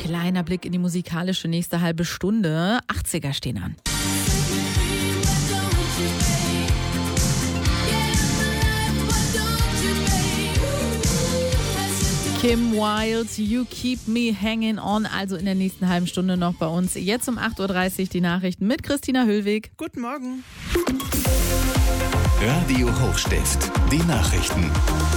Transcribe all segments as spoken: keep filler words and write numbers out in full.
Kleiner Blick in die musikalische nächste halbe Stunde. achtziger stehen an. Kim Wilde, You Keep Me Hanging On, also in der nächsten halben Stunde noch bei uns. Jetzt um acht Uhr dreißig die Nachrichten mit Christina Höllweg. Guten Morgen. Radio Hochstift, die Nachrichten.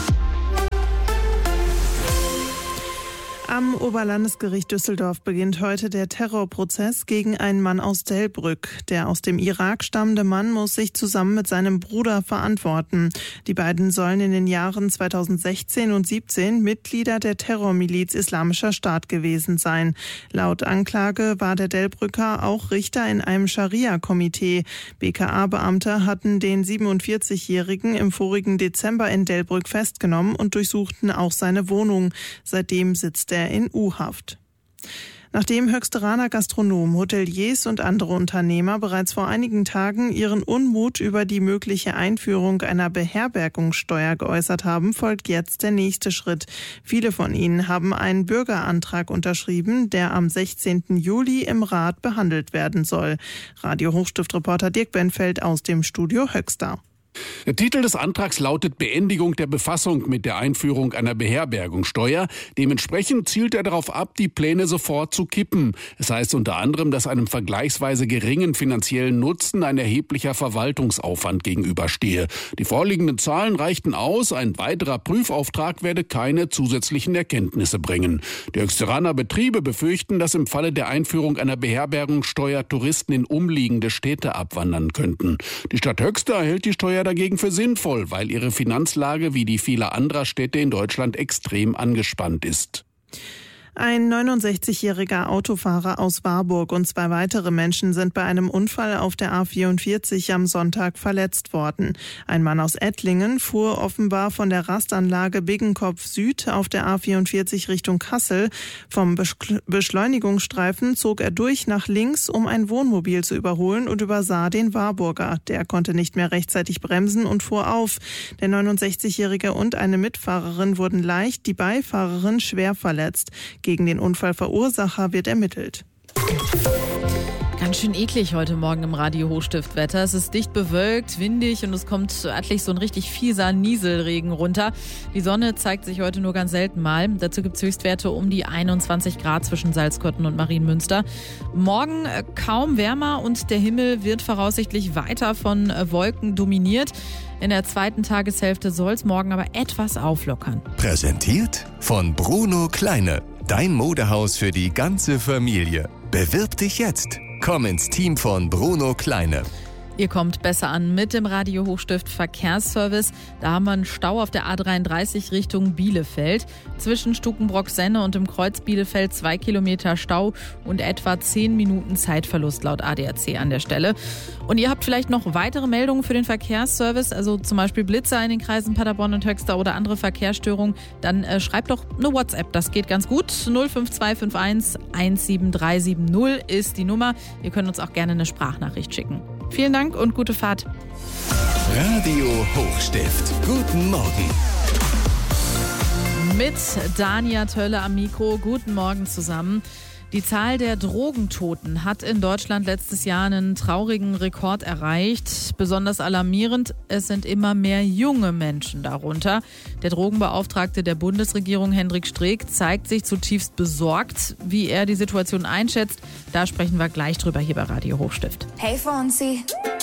Am Oberlandesgericht Düsseldorf beginnt heute der Terrorprozess gegen einen Mann aus Delbrück. Der aus dem Irak stammende Mann muss sich zusammen mit seinem Bruder verantworten. Die beiden sollen in den Jahren zweitausendsechzehn und siebzehn Mitglieder der Terrormiliz Islamischer Staat gewesen sein. Laut Anklage war der Delbrücker auch Richter in einem Scharia-Komitee. B K A-Beamte hatten den siebenundvierzigjährigen im vorigen Dezember in Delbrück festgenommen und durchsuchten auch seine Wohnung. Seitdem sitzt er in U-Haft. Nachdem Höchsteraner Gastronomen, Hoteliers und andere Unternehmer bereits vor einigen Tagen ihren Unmut über die mögliche Einführung einer Beherbergungssteuer geäußert haben, folgt jetzt der nächste Schritt. Viele von ihnen haben einen Bürgerantrag unterschrieben, der am sechzehnten Juli im Rat behandelt werden soll. Radio Hochstift-Reporter Dirk Benfeld aus dem Studio Höxter. Der Titel des Antrags lautet Beendigung der Befassung mit der Einführung einer Beherbergungssteuer. Dementsprechend zielt er darauf ab, die Pläne sofort zu kippen. Es heißt unter anderem, dass einem vergleichsweise geringen finanziellen Nutzen ein erheblicher Verwaltungsaufwand gegenüberstehe. Die vorliegenden Zahlen reichten aus, ein weiterer Prüfauftrag werde keine zusätzlichen Erkenntnisse bringen. Die Höchsteraner Betriebe befürchten, dass im Falle der Einführung einer Beherbergungssteuer Touristen in umliegende Städte abwandern könnten. Die Stadt Höxter hält die Steuer dagegen für sinnvoll, weil ihre Finanzlage wie die vieler anderer Städte in Deutschland extrem angespannt ist. Ein neunundsechzigjähriger Autofahrer aus Warburg und zwei weitere Menschen sind bei einem Unfall auf der A vierundvierzig am Sonntag verletzt worden. Ein Mann aus Ettlingen fuhr offenbar von der Rastanlage Biggenkopf Süd auf der A vierundvierzig Richtung Kassel. Vom Beschleunigungsstreifen zog er durch nach links, um ein Wohnmobil zu überholen und übersah den Warburger. Der konnte nicht mehr rechtzeitig bremsen und fuhr auf. Der neunundsechzigjährige und eine Mitfahrerin wurden leicht, die Beifahrerin schwer verletzt. Gegen den Unfallverursacher wird ermittelt. Ganz schön eklig heute Morgen im Radio Hochstift-Wetter. Es ist dicht bewölkt, windig und es kommt örtlich so ein richtig fieser Nieselregen runter. Die Sonne zeigt sich heute nur ganz selten mal. Dazu gibt es Höchstwerte um die einundzwanzig Grad zwischen Salzkotten und Marienmünster. Morgen kaum wärmer und der Himmel wird voraussichtlich weiter von Wolken dominiert. In der zweiten Tageshälfte soll es morgen aber etwas auflockern. Präsentiert von Bruno Kleine. Dein Modehaus für die ganze Familie. Bewirb dich jetzt. Komm ins Team von Bruno Kleine. Ihr kommt besser an mit dem Radio Hochstift Verkehrsservice. Da haben wir einen Stau auf der A dreiunddreißig Richtung Bielefeld. Zwischen Stukenbrock-Senne und dem Kreuz Bielefeld zwei Kilometer Stau und etwa zehn Minuten Zeitverlust laut A D A C an der Stelle. Und ihr habt vielleicht noch weitere Meldungen für den Verkehrsservice, also zum Beispiel Blitzer in den Kreisen Paderborn und Höxter oder andere Verkehrsstörungen, dann äh, schreibt doch eine WhatsApp, das geht ganz gut. null fünf zwei fünf eins eins sieben drei sieben null ist die Nummer. Ihr könnt uns auch gerne eine Sprachnachricht schicken. Vielen Dank und gute Fahrt. Radio Hochstift. Guten Morgen. Mit Dania Tölle am Mikro. Guten Morgen zusammen. Die Zahl der Drogentoten hat in Deutschland letztes Jahr einen traurigen Rekord erreicht. Besonders alarmierend, es sind immer mehr junge Menschen darunter. Der Drogenbeauftragte der Bundesregierung, Hendrik Streeck, zeigt sich zutiefst besorgt, wie er die Situation einschätzt. Da sprechen wir gleich drüber hier bei Radio Hochstift. Hey Fonsi.